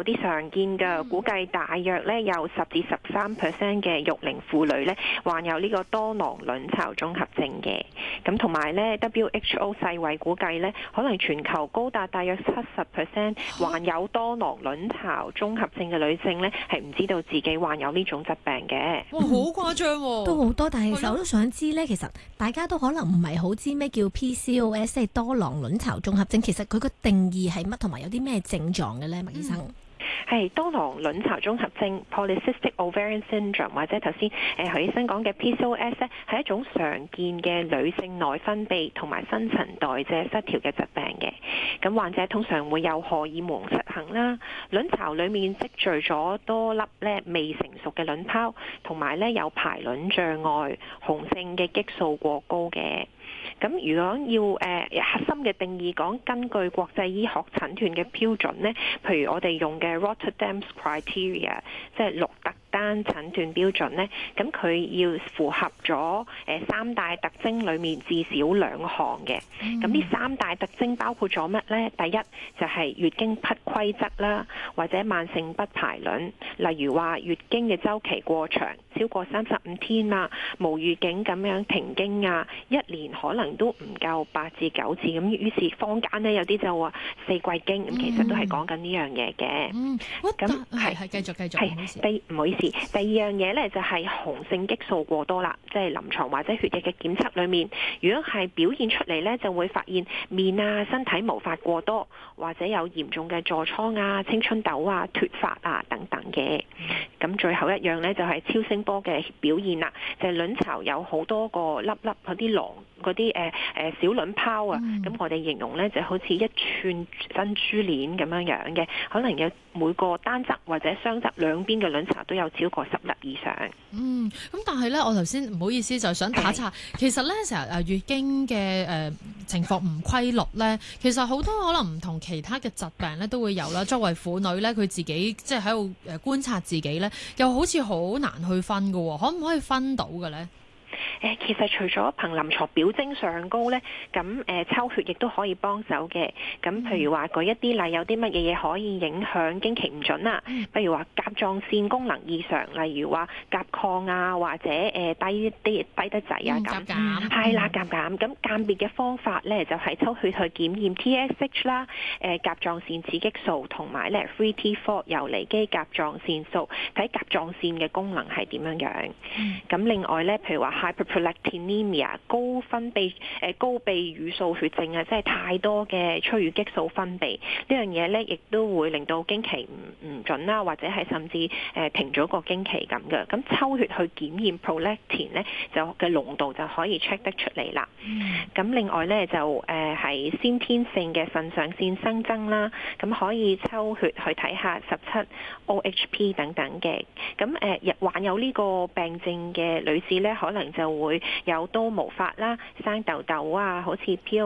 啲常見嘅，估計大約咧有10至13% 嘅育齡婦女咧患有呢個多囊卵巢綜合症嘅。咁同埋咧 WHO 世衛估計咧，可能全球高達大約70% 患有多囊卵巢綜合症嘅女性咧，係唔知道自己患有呢種疾病嘅。 哇，好誇張喎！ 都好多，但係其實我都想知咧，其實大家都可能唔係好知咩叫 PCOS，即係多囊卵巢綜合症。其實佢個定義係乜，同埋有啲咩症狀嘅咧，麥醫生？ 係多囊卵巢綜合症 （Polycystic Ovarian Syndrome） 或者頭先何醫生講嘅 PCOS 咧，係一種常見嘅女性內分泌同埋新陳代謝失調嘅疾病嘅。咁患者通常會有荷爾蒙失衡啦，卵巢裡面積聚咗多粒咧未成熟嘅卵泡，同埋咧有排卵障礙，雄性嘅激素過高嘅。咁如果要核心嘅定義講，根據國際醫學診斷嘅標準呢，譬如我哋用嘅 Rotterdam's Criteria， 即係鹿特丹診斷標準呢，咁佢要符合咗三大特徵裡面至少2項嘅。咁呢三大特徵包括咗乜呢？第一就係月經不規則啦，或者慢性不排卵，例如話月經嘅週期過長，超過35天啊，無預警咁樣停經啊，一年可能都唔夠8至9次，咁於是坊間呢，有啲就話4季經，咁其實都係講緊呢樣嘢嘅。咁係繼續， 唔好意思。第二樣嘢呢，就係雄性激素過多啦，即係臨床或者血液嘅檢測裏面，如果係表現出嚟呢，就會發現面啊、身體毛髮過多，或者有嚴重嘅痤瘡啊、青春痘啊、脫髮啊等等嘅。咁最後一樣呢，就係超聲波嘅表現啦，就係卵巢有好多個粒粒嗰啲囊。嗰啲小卵泡啊，咁我哋形容呢就好似一串珍珠鏈咁樣樣嘅，可能有每個單側或者雙側兩邊嘅卵巢都有超過10粒以上。 咁但係呢，我頭先唔好意思，就想打岔。其實呢，成日月經嘅情況唔規律呢，其實好多可能唔同其他嘅疾病呢都會有啦。作為婦女呢，佢自己即係喺度觀察自己呢，又好似好難去分㗎喎，可唔可以分到嘅呢？ 其實除咗憑臨床表徵上高呢，咁抽血亦都可以幫手嘅。咁譬如話舉一啲例，有啲乜嘢嘢可以影響經期唔準啊？譬如話甲狀腺功能異常，例如話甲亢啊，或者低得滯啊咁。係啦，甲減。咁鑑別嘅方法呢，就係抽血去檢驗 TSH 啦、甲狀腺刺激素同埋咧 free T4 游離基甲狀腺素，睇甲狀腺嘅功能係點樣樣。咁另外呢，譬如話hyperprolactinemia 高泌乳素血症啊，即係太多嘅催乳激素分泌呢樣嘢咧，亦都會令到經期唔準啦，或者係甚至停咗個經期咁嘅。咁抽血去檢驗 prolactin 咧，就嘅濃度就可以 check 得出嚟啦。咁另外咧就係先天性嘅腎上腺新增啦，咁可以抽血去睇下17-OHP 等等嘅。咁患有呢個病症嘅女士咧，可能就會有多毛髮啦、生痘痘啊，好似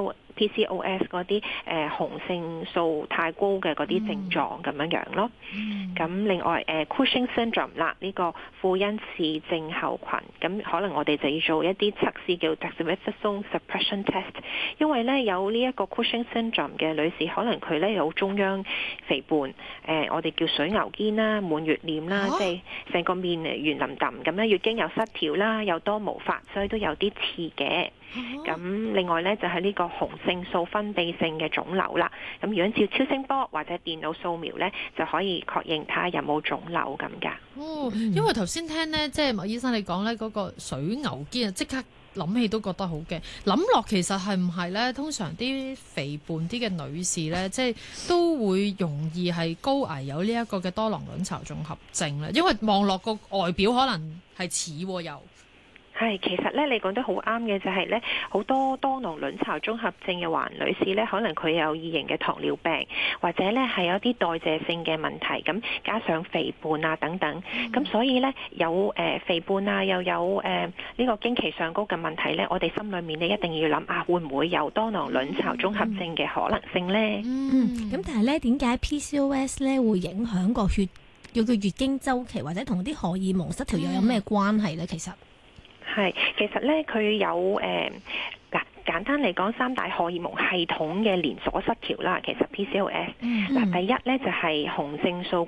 PCOS 嗰啲雄性素太高嘅嗰啲症狀咁樣樣咯。咁另外Cushing syndrome 啦，呢個庫恩氏症候群，咁可能我哋就要做一啲測試叫 dexamethasone suppression test， 因為咧有呢一個 Cushing syndrome 嘅女士，可能佢咧有中央肥胖，我哋叫水牛肩啦、滿月臉啦，即係成個面圓淋淋咁咧，月經有失調啦，有多毛髮，所以都有啲刺嘅。咁另外咧就係呢個雄性素分泌性嘅腫瘤啦。咁如果照超聲波或者電腦掃描咧，就可以確認睇下有冇腫瘤咁㗎。 因為頭先聽咧，即係麥醫生你講咧嗰個水牛肩啊，即刻諗起都覺得好驚。諗落其實係唔係咧？通常啲肥胖啲嘅女士咧，即係都會容易係高危有呢一個嘅多囊卵巢綜合症咧，因為望落個外表可能係似又。 係，其實咧你講得好啱嘅，就係咧好多多囊卵巢綜合症嘅患女士咧，可能佢有二型嘅糖尿病，或者咧係有啲代謝性嘅問題，咁加上肥胖啊等等，咁所以咧有肥胖啊，又有呢個經期上高嘅問題咧，我哋心裏面咧一定要諗啊，會唔會有多囊卵巢綜合症嘅可能性咧？ 咁但係咧點解 PCOS 咧會影響個月經週期，或者同啲荷爾蒙失調又有咩關係咧？其實咧佢有簡單嚟講，三大荷爾蒙系統嘅連鎖失調啦。其實 PCOS 第一咧就係雄性素